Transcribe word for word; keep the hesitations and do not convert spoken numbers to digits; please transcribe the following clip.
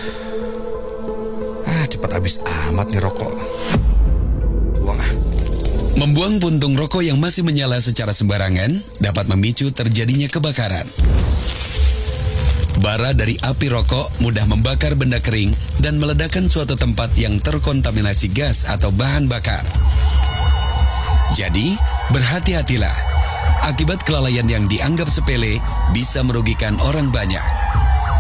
Ah, cepat habis amat nih rokok. Buang ah. Membuang puntung rokok yang masih menyala secara sembarangan dapat memicu terjadinya kebakaran. Bara dari api rokok mudah membakar benda kering dan meledakkan suatu tempat yang terkontaminasi gas atau bahan bakar. Jadi, berhati-hatilah. Akibat kelalaian yang dianggap sepele bisa merugikan orang banyak.